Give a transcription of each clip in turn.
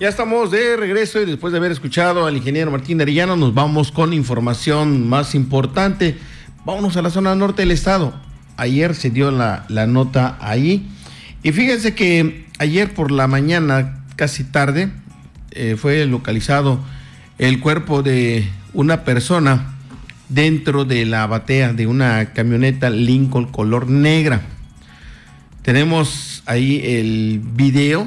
Ya estamos de regreso y después de haber escuchado al ingeniero Martín Arellano, nos vamos con información más importante. Vámonos a la zona norte del estado. Ayer se dio la nota ahí. Y fíjense que ayer por la mañana, casi tarde, fue localizado el cuerpo de una persona dentro de la batea de una camioneta Lincoln color negra. Tenemos ahí el video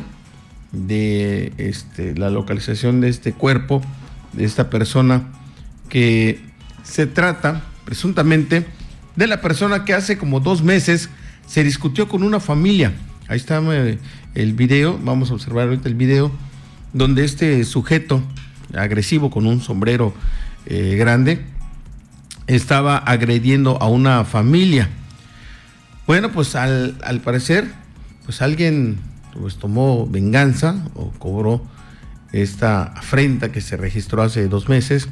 de la localización de este cuerpo, de esta persona, que se trata presuntamente de la persona que hace como 2 meses se discutió con una familia. Ahí está el video, vamos a observar ahorita el video, donde este sujeto agresivo con un sombrero grande estaba agrediendo a una familia. Bueno, pues al parecer, pues alguien pues tomó venganza o cobró esta afrenta que se registró hace 2 meses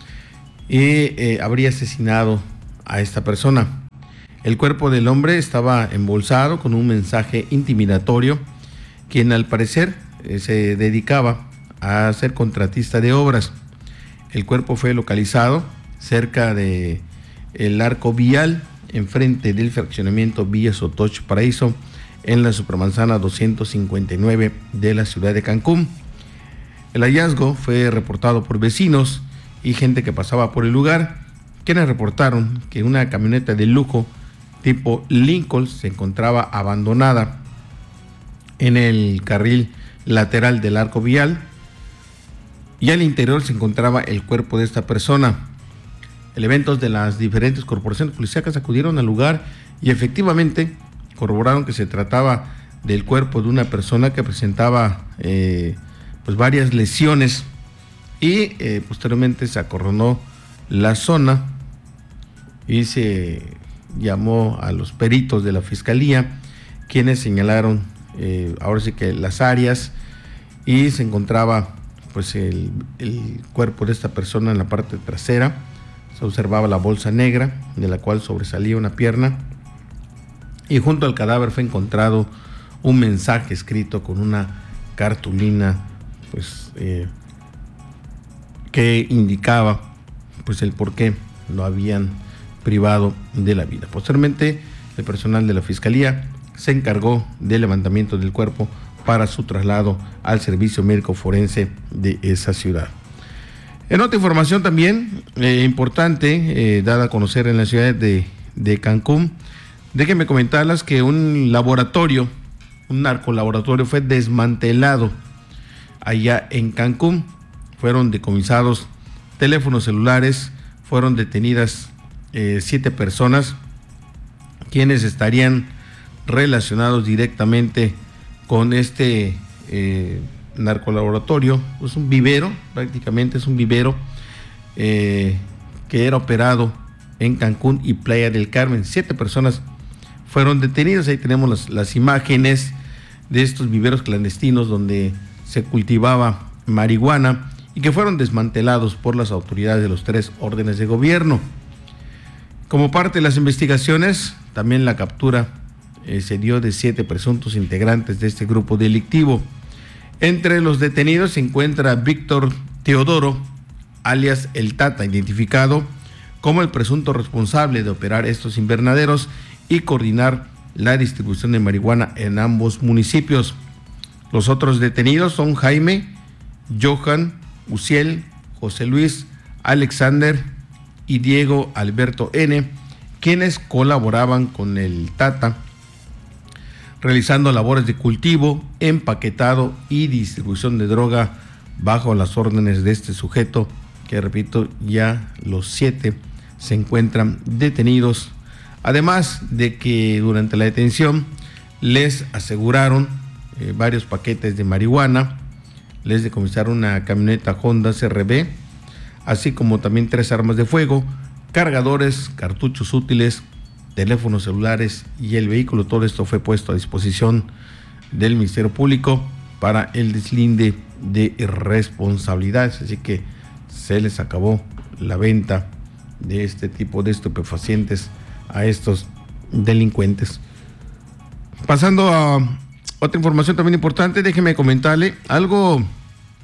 y habría asesinado a esta persona. El cuerpo del hombre estaba embolsado con un mensaje intimidatorio, quien al parecer se dedicaba a ser contratista de obras. El cuerpo fue localizado cerca de el arco vial, enfrente del fraccionamiento Villa Sotoch Paraíso, en la supermanzana 259 de la ciudad de Cancún. El hallazgo fue reportado por vecinos y gente que pasaba por el lugar, quienes reportaron que una camioneta de lujo tipo Lincoln se encontraba abandonada en el carril lateral del arco vial y al interior se encontraba el cuerpo de esta persona. Elementos de las diferentes corporaciones policíacas acudieron al lugar y efectivamente corroboraron que se trataba del cuerpo de una persona que presentaba pues varias lesiones y posteriormente se acorraló la zona y se llamó a los peritos de la fiscalía, quienes señalaron ahora sí que las áreas, y se encontraba pues el cuerpo de esta persona en la parte trasera. Se observaba la bolsa negra de la cual sobresalía una pierna, y junto al cadáver fue encontrado un mensaje escrito con una cartulina pues que indicaba pues el por qué lo habían privado de la vida. Posteriormente, el personal de la fiscalía se encargó del levantamiento del cuerpo para su traslado al servicio médico forense de esa ciudad. En otra información también importante, dada a conocer en la ciudad de Cancún, déjenme comentarles que un narcolaboratorio fue desmantelado allá en Cancún. Fueron decomisados teléfonos celulares, fueron detenidas 7 personas, quienes estarían relacionados directamente con este narcolaboratorio. Pues un vivero, prácticamente es un vivero que era operado en Cancún y Playa del Carmen. 7 personas fueron detenidas. Ahí tenemos las imágenes de estos viveros clandestinos donde se cultivaba marihuana y que fueron desmantelados por las autoridades de los 3 órdenes de gobierno. Como parte de las investigaciones, también la captura se dio de 7 presuntos integrantes de este grupo delictivo. Entre los detenidos se encuentra Víctor Teodoro, alias El Tata, identificado como el presunto responsable de operar estos invernaderos y coordinar la distribución de marihuana en ambos municipios. Los otros detenidos son Jaime, Johan, Uciel, José Luis, Alexander y Diego Alberto N., quienes colaboraban con el Tata, realizando labores de cultivo, empaquetado y distribución de droga bajo las órdenes de este sujeto, que repito, ya los 7 se encuentran detenidos. Además de que durante la detención les aseguraron varios paquetes de marihuana, les decomisaron una camioneta Honda CRV, así como también 3 armas de fuego, cargadores, cartuchos útiles, teléfonos celulares y el vehículo. Todo esto fue puesto a disposición del Ministerio Público para el deslinde de responsabilidades, así que se les acabó la venta de este tipo de estupefacientes a estos delincuentes. Pasando a otra información también importante, déjeme comentarle algo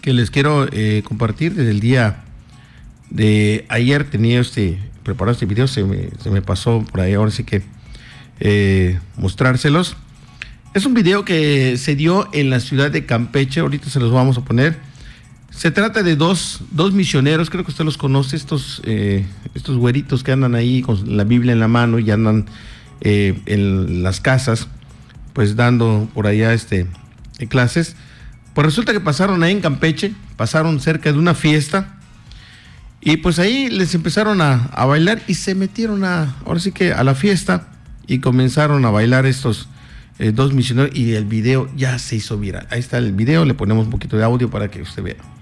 que les quiero compartir desde el día de ayer. Tenía preparado este video, se me pasó por ahí, ahora sí que mostrárselos. Es un video que se dio en la ciudad de Campeche, ahorita se los vamos a poner. Se trata de dos misioneros, creo que usted los conoce, estos güeritos que andan ahí con la Biblia en la mano y andan en las casas, pues dando por allá clases. Pues resulta que pasaron ahí en Campeche, pasaron cerca de una fiesta y pues ahí les empezaron a bailar y se metieron ahora sí que a la fiesta y comenzaron a bailar estos dos misioneros y el video ya se hizo viral. Ahí está el video, le ponemos un poquito de audio para que usted vea.